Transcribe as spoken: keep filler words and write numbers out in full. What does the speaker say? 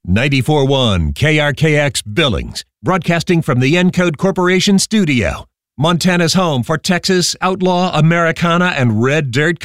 ninety-four point one K R K X Billings, broadcasting from the Encode Corporation studio. Montana's home for Texas, outlaw, Americana, and red dirt